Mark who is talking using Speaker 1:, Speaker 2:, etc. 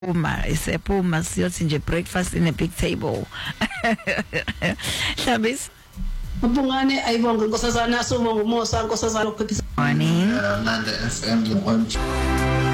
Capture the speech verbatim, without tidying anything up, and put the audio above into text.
Speaker 1: Uma isephuma siyothi nje breakfast in a big table. Hlabis.
Speaker 2: Mabungane ayibonge nkosazana asuma ngomusa nkosazana ukuphephisa.
Speaker 1: Morning.
Speaker 3: Nanda F M